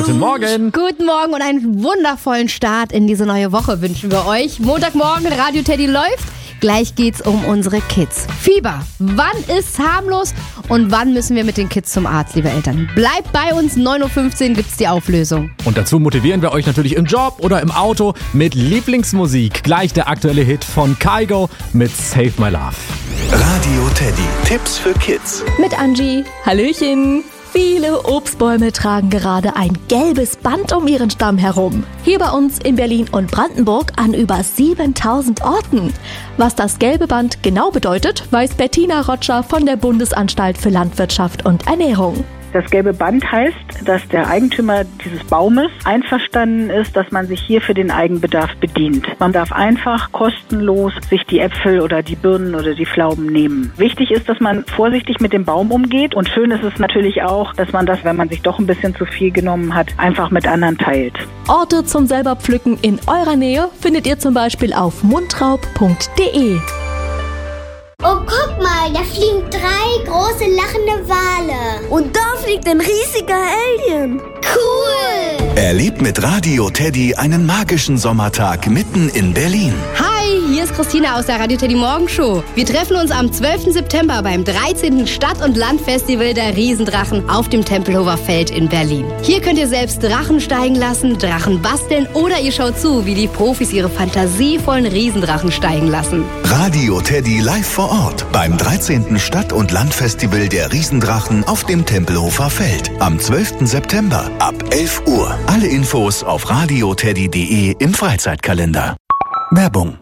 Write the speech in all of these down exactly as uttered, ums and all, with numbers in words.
Guten Morgen. Guten Morgen und einen wundervollen Start in diese neue Woche wünschen wir euch. Montagmorgen, Radio Teddy läuft. Gleich geht's um unsere Kids. Fieber. Wann ist's harmlos und wann müssen wir mit den Kids zum Arzt, liebe Eltern? Bleibt bei uns, neun Uhr fünfzehn gibt's die Auflösung. Und dazu motivieren wir euch natürlich im Job oder im Auto mit Lieblingsmusik. Gleich der aktuelle Hit von Kygo mit Save My Love. Radio Teddy. Tipps für Kids. Mit Angie. Hallöchen. Viele Obstbäume tragen gerade ein gelbes Band um ihren Stamm herum. Hier bei uns in Berlin und Brandenburg an über siebentausend Orten. Was das gelbe Band genau bedeutet, weiß Bettina Rotscher von der Bundesanstalt für Landwirtschaft und Ernährung. Das gelbe Band heißt, dass der Eigentümer dieses Baumes einverstanden ist, dass man sich hier für den Eigenbedarf bedient. Man darf einfach kostenlos sich die Äpfel oder die Birnen oder die Pflaumen nehmen. Wichtig ist, dass man vorsichtig mit dem Baum umgeht und schön ist es natürlich auch, dass man das, wenn man sich doch ein bisschen zu viel genommen hat, einfach mit anderen teilt. Orte zum selber pflücken in eurer Nähe findet ihr zum Beispiel auf mundraub punkt de. Oh, guck mal, da fliegen drei große lachende Wale. Und da fliegt ein riesiger Alien. Cool! Erlebt mit Radio Teddy einen magischen Sommertag mitten in Berlin. Hi, hier ist Christina aus der Radio Teddy Morgenshow. Wir treffen uns am zwölften September beim dreizehnten Stadt- und Landfestival der Riesendrachen auf dem Tempelhofer Feld in Berlin. Hier könnt ihr selbst Drachen steigen lassen, Drachen basteln oder ihr schaut zu, wie die Profis ihre fantasievollen Riesendrachen steigen lassen. Radio Teddy live vor Ort beim dreizehnten Stadt- und Landfestival der Riesendrachen auf dem Tempelhofer Feld am zwölften September ab elf Uhr. Alle Infos auf radioteddy punkt de im Freizeitkalender. Werbung.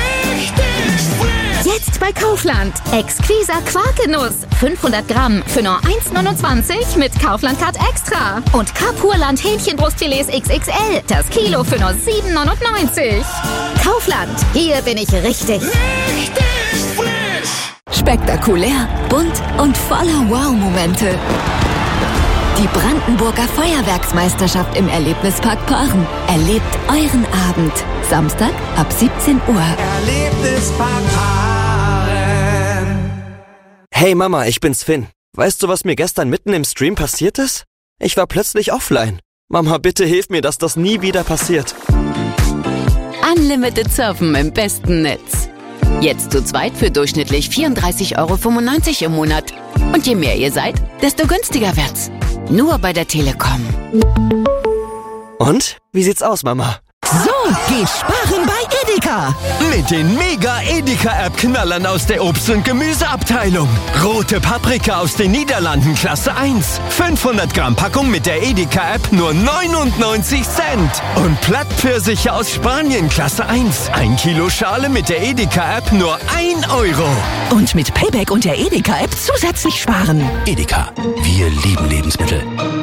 Jetzt bei Kaufland. Exquiser Quarkenuss. fünfhundert Gramm für nur eins neunundzwanzig mit Kaufland Card Extra. Und Carpurland Hähnchenbrustfilets X X L. Das Kilo für nur sieben neunundneunzig. Kaufland. Hier bin ich richtig. Richtig frisch. Spektakulär, bunt und voller Wow-Momente. Die Brandenburger Feuerwerksmeisterschaft im Erlebnispark Paaren. Erlebt euren Abend. Samstag ab siebzehn Uhr. Erlebnispark Paaren. Hey Mama, ich bin's Finn. Weißt du, was mir gestern mitten im Stream passiert ist? Ich war plötzlich offline. Mama, bitte hilf mir, dass das nie wieder passiert. Unlimited Surfen im besten Netz. Jetzt zu zweit für durchschnittlich vierunddreißig Euro fünfundneunzig im Monat. Und je mehr ihr seid, desto günstiger wird's. Nur bei der Telekom. Und? Wie sieht's aus, Mama? So geht sparen bei Edeka. Mit den Mega-Edeka-App-Knallern aus der Obst- und Gemüseabteilung. Rote Paprika aus den Niederlanden Klasse eins. fünfhundert Gramm Packung mit der Edeka-App nur neunundneunzig Cent. Und Plattpfirsiche aus Spanien Klasse eins. Ein Kilo Schale mit der Edeka-App nur ein Euro. Und mit Payback und der Edeka-App zusätzlich sparen. Edeka. Wir lieben Lebensmittel.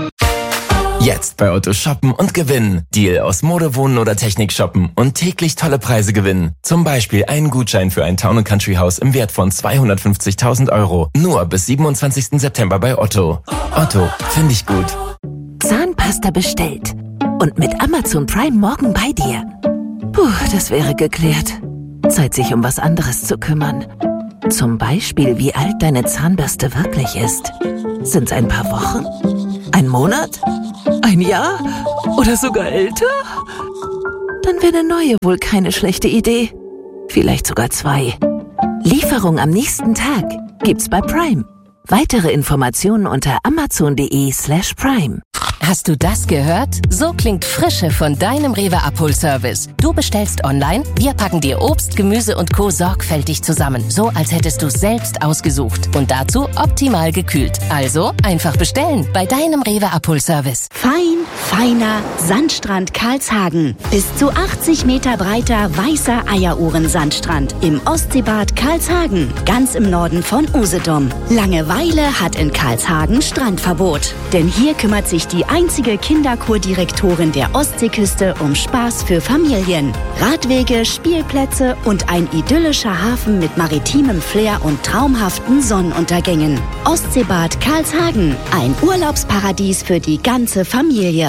Jetzt bei Otto shoppen und gewinnen. Deal aus Mode, Wohnen oder Technik shoppen und täglich tolle Preise gewinnen. Zum Beispiel einen Gutschein für ein Town and Country Haus im Wert von zweihundertfünfzigtausend Euro. Nur bis siebenundzwanzigsten September bei Otto. Otto, finde ich gut. Zahnpasta bestellt. Und mit Amazon Prime morgen bei dir. Puh, das wäre geklärt. Zeit, sich um was anderes zu kümmern. Zum Beispiel, wie alt deine Zahnbürste wirklich ist. Sind's ein paar Wochen? Ein Monat? Ein Jahr? Oder sogar älter? Dann wäre eine neue wohl keine schlechte Idee. Vielleicht sogar zwei. Lieferung am nächsten Tag gibt's bei Prime. Weitere Informationen unter amazon.de slash prime. Hast du das gehört? So klingt Frische von deinem Rewe Abholservice. Du bestellst online, wir packen dir Obst, Gemüse und Co. sorgfältig zusammen. So, als hättest du es selbst ausgesucht. Und dazu optimal gekühlt. Also einfach bestellen bei deinem Rewe Abholservice. Fein, feiner Sandstrand Karlshagen. Bis zu achtzig Meter breiter weißer Eieruhren-Sandstrand im Ostseebad Karlshagen. Ganz im Norden von Usedom. Langeweile hat in Karlshagen Strandverbot. Denn hier kümmert sich die einzige Kinderkurdirektorin der Ostseeküste um Spaß für Familien. Radwege, Spielplätze und ein idyllischer Hafen mit maritimem Flair und traumhaften Sonnenuntergängen. Ostseebad Karlshagen, ein Urlaubsparadies für die ganze Familie.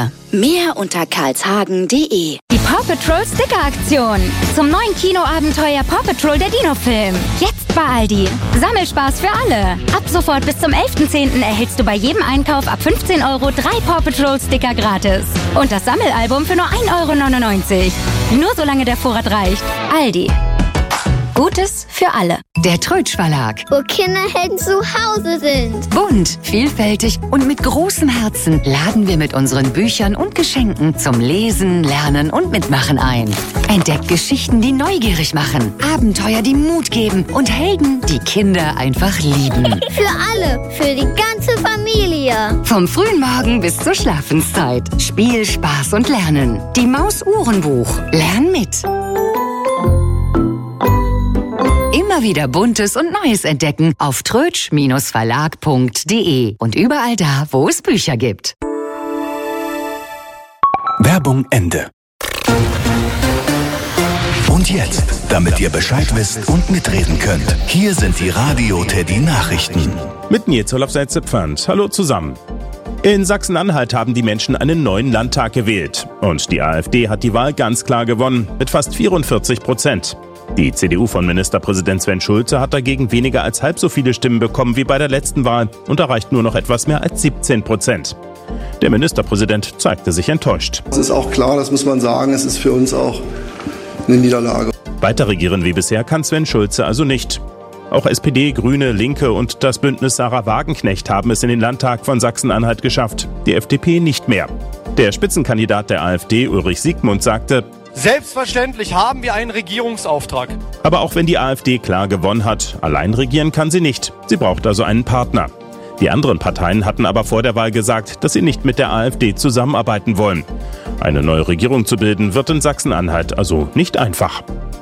Familie. Mehr unter karlshagen punkt de. Die Paw Patrol Sticker-Aktion. Zum neuen Kinoabenteuer Paw Patrol der Dino-Film. Jetzt bei Aldi. Sammelspaß für alle. Ab sofort bis zum elften zehnten erhältst du bei jedem Einkauf ab fünfzehn Euro drei Paw Patrol Sticker gratis. Und das Sammelalbum für nur ein Euro neunundneunzig. Nur solange der Vorrat reicht. Aldi. Gutes für alle. Der Trötsch Verlag. Wo Kinderhelden zu Hause sind. Bunt, vielfältig und mit großem Herzen laden wir mit unseren Büchern und Geschenken zum Lesen, Lernen und Mitmachen ein. Entdeckt Geschichten, die neugierig machen, Abenteuer, die Mut geben und Helden, die Kinder einfach lieben. Für alle, für die ganze Familie. Vom frühen Morgen bis zur Schlafenszeit. Spiel, Spaß und Lernen. Die Maus-Uhrenbuch. Lern mit. Immer wieder Buntes und Neues entdecken auf trötsch Verlag punkt de und überall da, wo es Bücher gibt. Werbung Ende. Und jetzt, damit ihr Bescheid wisst und mitreden könnt, hier sind die Radio Teddy Nachrichten. Mit Nils Olaf-Seitze-Pfand. Hallo zusammen. In Sachsen-Anhalt haben die Menschen einen neuen Landtag gewählt. Und die AfD hat die Wahl ganz klar gewonnen, mit fast vierundvierzig Prozent. Die C D U von Ministerpräsident Sven Schulze hat dagegen weniger als halb so viele Stimmen bekommen wie bei der letzten Wahl und erreicht nur noch etwas mehr als siebzehn Prozent. Der Ministerpräsident zeigte sich enttäuscht. Es ist auch klar, das muss man sagen, es ist für uns auch eine Niederlage. Weiter regieren wie bisher kann Sven Schulze also nicht. Auch S P D, Grüne, Linke und das Bündnis Sarah Wagenknecht haben es in den Landtag von Sachsen-Anhalt geschafft. Die F D P nicht mehr. Der Spitzenkandidat der AfD, Ulrich Siegmund, sagte: Selbstverständlich haben wir einen Regierungsauftrag. Aber auch wenn die AfD klar gewonnen hat, allein regieren kann sie nicht. Sie braucht also einen Partner. Die anderen Parteien hatten aber vor der Wahl gesagt, dass sie nicht mit der AfD zusammenarbeiten wollen. Eine neue Regierung zu bilden, wird in Sachsen-Anhalt also nicht einfach.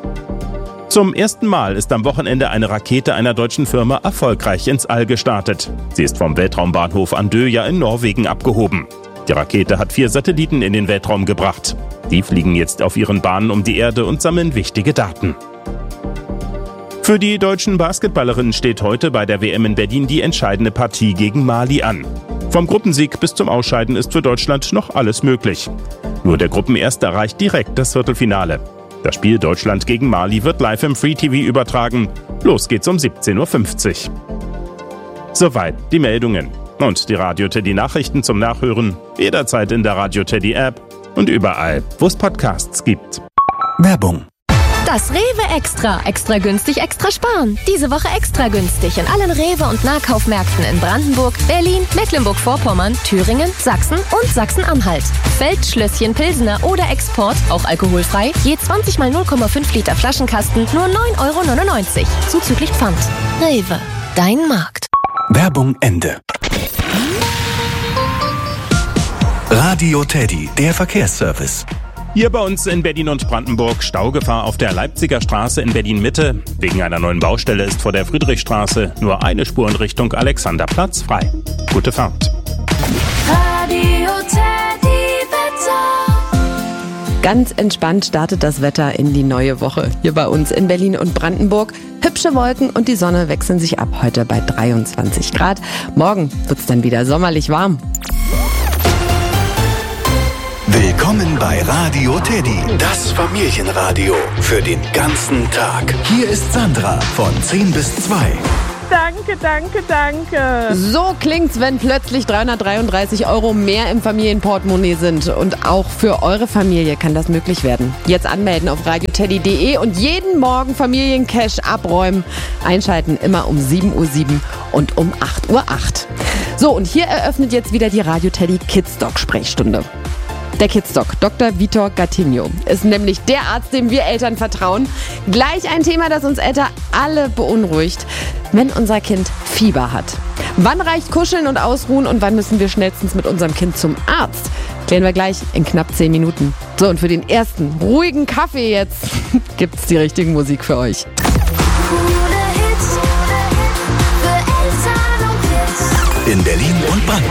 Zum ersten Mal ist am Wochenende eine Rakete einer deutschen Firma erfolgreich ins All gestartet. Sie ist vom Weltraumbahnhof Andøya in Norwegen abgehoben. Die Rakete hat vier Satelliten in den Weltraum gebracht. Die fliegen jetzt auf ihren Bahnen um die Erde und sammeln wichtige Daten. Für die deutschen Basketballerinnen steht heute bei der W M in Berlin die entscheidende Partie gegen Mali an. Vom Gruppensieg bis zum Ausscheiden ist für Deutschland noch alles möglich. Nur der Gruppenerste erreicht direkt das Viertelfinale. Das Spiel Deutschland gegen Mali wird live im Free T V übertragen. Los geht's um siebzehn Uhr fünfzig. Soweit die Meldungen. Und die Radio Teddy Nachrichten zum Nachhören jederzeit in der Radio Teddy App und überall, wo es Podcasts gibt. Werbung. Das Rewe Extra. Extra günstig, extra sparen. Diese Woche extra günstig in allen Rewe- und Nahkaufmärkten in Brandenburg, Berlin, Mecklenburg-Vorpommern, Thüringen, Sachsen und Sachsen-Anhalt. Feldschlösschen, Pilsener oder Export, auch alkoholfrei, je zwanzig mal null Komma fünf Liter Flaschenkasten, nur neun Euro neunundneunzig. Zuzüglich Pfand. Rewe. Dein Markt. Werbung Ende. Radio Teddy, der Verkehrsservice. Hier bei uns in Berlin und Brandenburg Staugefahr auf der Leipziger Straße in Berlin-Mitte. Wegen einer neuen Baustelle ist vor der Friedrichstraße nur eine Spur in Richtung Alexanderplatz frei. Gute Fahrt. Radio Teddy Wetter. Ganz entspannt startet das Wetter in die neue Woche. Hier bei uns in Berlin und Brandenburg. Hübsche Wolken und die Sonne wechseln sich ab. Heute bei dreiundzwanzig Grad. Morgen wird's dann wieder sommerlich warm. Willkommen bei Radio Teddy, das Familienradio für den ganzen Tag. Hier ist Sandra von zehn bis zwei. Danke, danke, danke. So klingt's, wenn plötzlich dreihundertdreiunddreißig Euro mehr im Familienportemonnaie sind. Und auch für eure Familie kann das möglich werden. Jetzt anmelden auf radioteddy punkt de und jeden Morgen Familiencash abräumen. Einschalten immer um sieben Uhr sieben und um acht Uhr acht. So, und hier eröffnet jetzt wieder die Radio Teddy Kids Doc Sprechstunde. Der Kids-Doc, Doktor Vitor Gattinio, ist nämlich der Arzt, dem wir Eltern vertrauen. Gleich ein Thema, das uns Eltern alle beunruhigt, wenn unser Kind Fieber hat. Wann reicht Kuscheln und Ausruhen und wann müssen wir schnellstens mit unserem Kind zum Arzt? Klären wir gleich in knapp zehn Minuten. So, und für den ersten ruhigen Kaffee jetzt gibt's die richtige Musik für euch. In Berlin und Brandenburg.